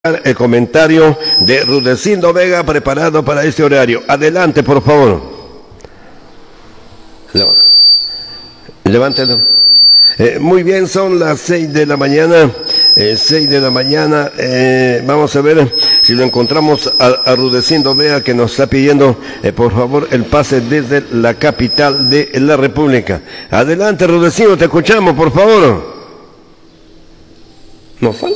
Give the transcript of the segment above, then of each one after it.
El comentario de Rudecindo Vega preparado para este horario. Adelante, por favor. Levántelo. Muy bien, son las 6 de la mañana. 6 de la mañana. Vamos a ver si lo encontramos a Rudecindo Vega, que nos está pidiendo, por favor, el pase desde la capital de la República. Adelante, Rudecindo, te escuchamos, por favor. ¿No falta?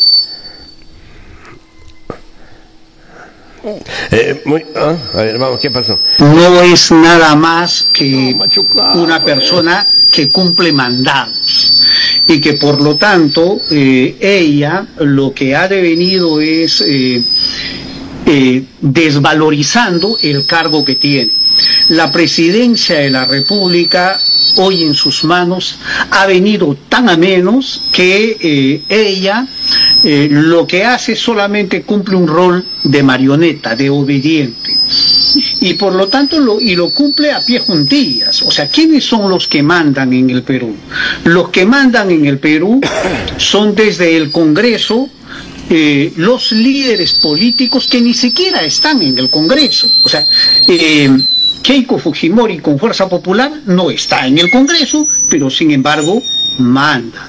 A ver, vamos, ¿qué pasó? No es nada más que una persona que cumple mandados y que por lo tanto ella lo que ha devenido es desvalorizando el cargo que tiene. La presidencia de la República hoy en sus manos ha venido tan a menos que ella lo que hace solamente cumple un rol de marioneta, de obediente, y por lo tanto lo cumple a pie juntillas. O sea, ¿quiénes son los que mandan en el Perú? Los que mandan en el Perú son desde el Congreso los líderes políticos que ni siquiera están en el Congreso. O sea, Keiko Fujimori con Fuerza Popular no está en el Congreso, pero sin embargo manda.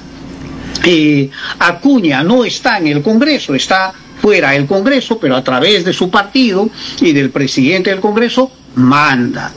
Acuña no está en el Congreso, está fuera del Congreso, pero a través de su partido y del presidente del Congreso manda.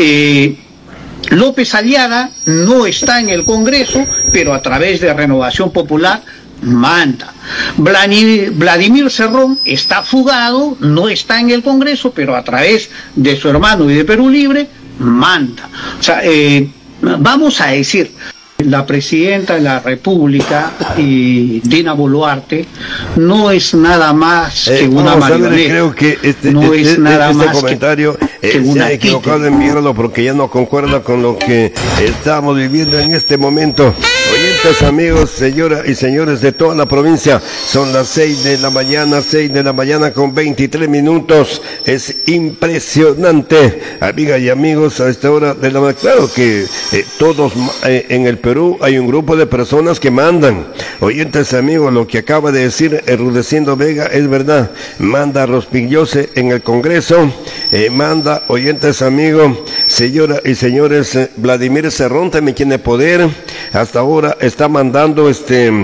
López Aliaga no está en el Congreso, pero a través de Renovación Popular manda. Vladimir Cerrón está fugado, no está en el Congreso, pero a través de su hermano y de Perú Libre manda. O sea, vamos a decir, la presidenta de la República, Dina Boluarte, no es nada más que una marioneta. Creo que no es nada más comentario que una se ha equivocado en enviarlo porque ya no concuerda con lo que estamos viviendo en este momento. Oyentes, amigos, señoras y señores de toda la provincia, son las 6 de la mañana con 23 minutos. Es impresionante, amigas y amigos, a esta hora de la mañana. Claro que todos en el Perú hay un grupo de personas que mandan. Oyentes, amigos, lo que acaba de decir Rudecindo Vega es verdad. Manda Rospigliosi en el Congreso, manda, oyentes, amigos, señoras y señores, Vladimir Cerrón también tiene poder. Hasta ahora está mandando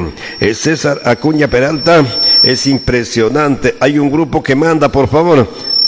César Acuña Peralta. Es impresionante. Hay un grupo que manda, por favor.